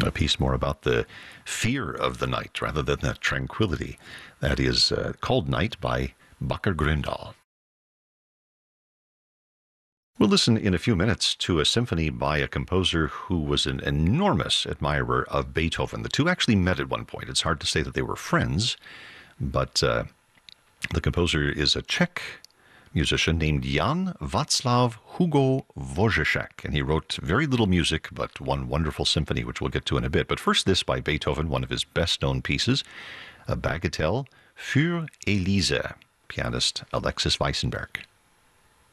A piece more about the fear of the night rather than that tranquility. That is called Night by Bakker Grøndal. We'll listen in a few minutes to a symphony by a composer who was an enormous admirer of Beethoven. The two actually met at one point. It's hard to say that they were friends, but the composer is a Czech musician named Jan Václav Hugo Wojciech, and he wrote very little music, but one wonderful symphony, which we'll get to in a bit. But first, this by Beethoven, one of his best-known pieces, a bagatelle, Für Elise, pianist Alexis Weissenberg.